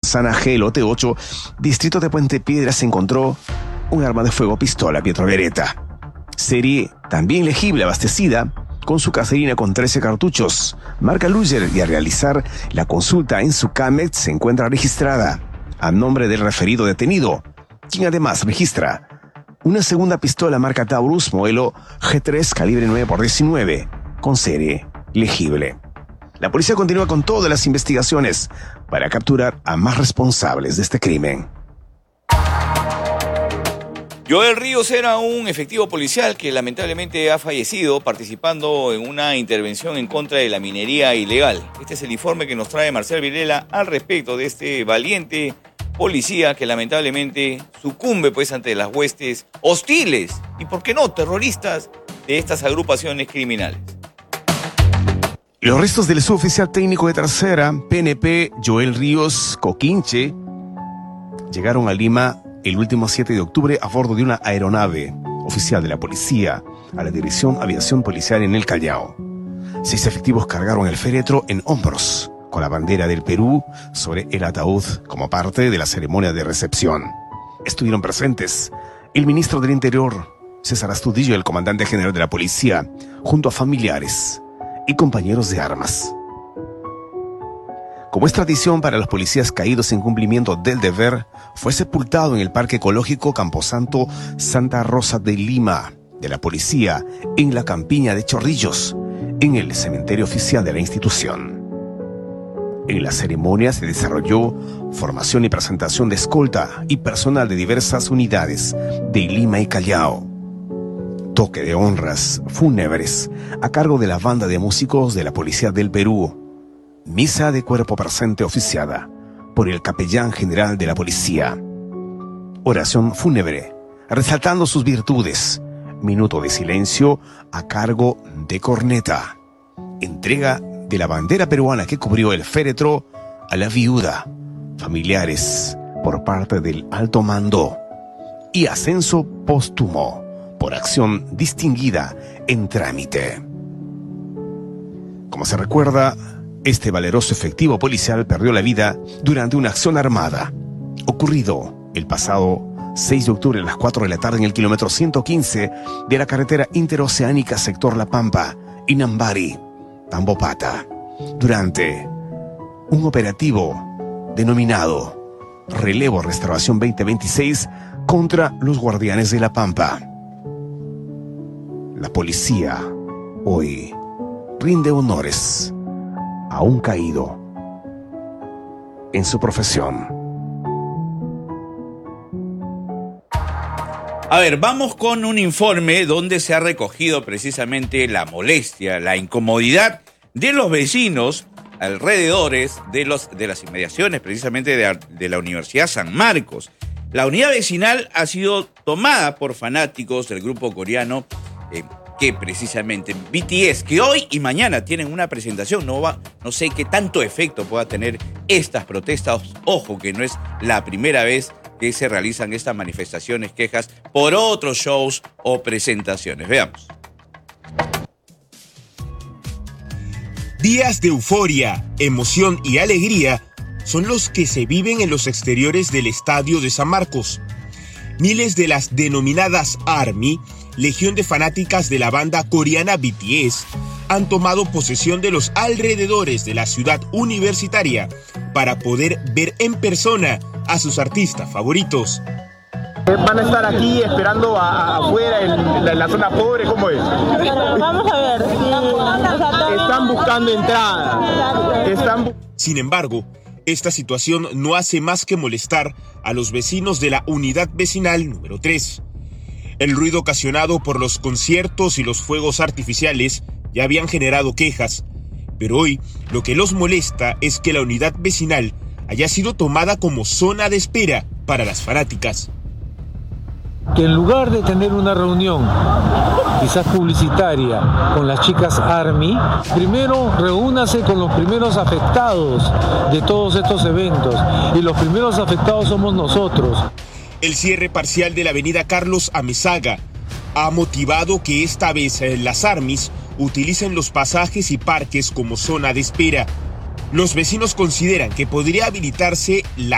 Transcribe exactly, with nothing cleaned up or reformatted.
Manzana G, lote ocho, distrito de Puente Piedra, se encontró un arma de fuego pistola Pietro Beretta. Serie también legible, abastecida con su caserina con trece cartuchos, marca Luger, y al realizar la consulta en su CAMET se encuentra registrada a nombre del referido detenido, quien además registra una segunda pistola marca Taurus modelo G tres calibre nueve por diecinueve con serie legible. La policía continúa con todas las investigaciones para capturar a más responsables de este crimen. Joel Ríos era un efectivo policial que lamentablemente ha fallecido participando en una intervención en contra de la minería ilegal. Este es el informe que nos trae Marcel Vilela al respecto de este valiente policía que lamentablemente sucumbe pues ante las huestes hostiles y, por qué no, terroristas de estas agrupaciones criminales. Los restos del suboficial técnico de tercera, P N P, Joel Ríos Coquinche, llegaron a Lima el último siete de octubre a bordo de una aeronave oficial de la policía a la Dirección Aviación Policial en el Callao. Seis efectivos cargaron el féretro en hombros, con la bandera del Perú sobre el ataúd como parte de la ceremonia de recepción. Estuvieron presentes el ministro del Interior, César Astudillo, el comandante general de la policía, junto a familiares y compañeros de armas. Como es tradición para los policías caídos en cumplimiento del deber, fue sepultado en el Parque Ecológico Camposanto Santa Rosa de Lima, de la policía, en la campiña de Chorrillos, en el cementerio oficial de la institución. En la ceremonia se desarrolló formación y presentación de escolta y personal de diversas unidades de Lima y Callao. Toque de honras fúnebres a cargo de la banda de músicos de la Policía del Perú. Misa de cuerpo presente oficiada por el capellán general de la policía. Oración fúnebre, resaltando sus virtudes. Minuto de silencio a cargo de corneta. Entrega de la bandera peruana que cubrió el féretro a la viuda, familiares por parte del alto mando. Y ascenso póstumo por acción distinguida en trámite. Como se recuerda, este valeroso efectivo policial perdió la vida durante una acción armada, ocurrido el pasado seis de octubre a las cuatro de la tarde en el kilómetro ciento quince de la carretera interoceánica sector La Pampa, Inambari, Tambopata, durante un operativo denominado Relevo Restauración veinte veintiséis contra los guardianes de La Pampa. La policía hoy rinde honores a un caído en su profesión. A ver, vamos con un informe donde se ha recogido precisamente la molestia, la incomodidad de los vecinos alrededores de, los, de las inmediaciones precisamente de, de la Universidad San Marcos. La unidad vecinal ha sido tomada por fanáticos del grupo coreano eh, que precisamente B T S, que hoy y mañana tienen una presentación, no, va, no sé qué tanto efecto pueda tener estas protestas. Ojo, que no es la primera vez que se realizan estas manifestaciones, quejas por otros shows o presentaciones. Veamos. Días de euforia, emoción y alegría son los que se viven en los exteriores del estadio de San Marcos. Miles de las denominadas ARMY, legión de fanáticas de la banda coreana B T S, han tomado posesión de los alrededores de la ciudad universitaria para poder ver en persona a sus artistas favoritos. ¿Van a estar aquí esperando a, a, afuera en la, en la zona pobre? ¿Cómo es? Vamos a ver. Sí. Están buscando entrada. Están bu- Sin embargo, esta situación no hace más que molestar a los vecinos de la unidad vecinal número tres. El ruido ocasionado por los conciertos y los fuegos artificiales ya habían generado quejas, pero hoy lo que los molesta es que la unidad vecinal haya sido tomada como zona de espera para las fanáticas. Que en lugar de tener una reunión quizás publicitaria con las chicas ARMY, primero reúnase con los primeros afectados de todos estos eventos, y los primeros afectados somos nosotros. El cierre parcial de la avenida Carlos Amezaga ha motivado que esta vez las ARMYs utilicen los pasajes y parques como zona de espera. Los vecinos consideran que podría habilitarse la